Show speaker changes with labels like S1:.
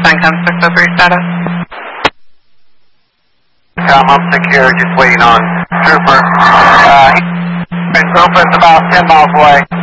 S1: Sanctum 603 status.
S2: I'm secure, just waiting on Trooper. Been Gropa's about 10 miles away.